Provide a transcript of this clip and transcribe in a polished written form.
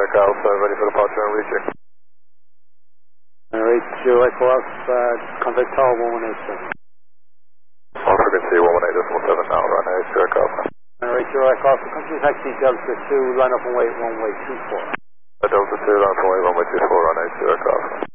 Echo Alpha, ready for departure and reaching. Reach Echo Alpha, contact Tower 1187. On frequency 118.7 now, runway 2 Echo Alpha. Reach Echo Alpha, continue taxi Delta 2, line up and wait, runway 24. Delta 2, line up and wait, runway 24, runway 2 Echo Alpha.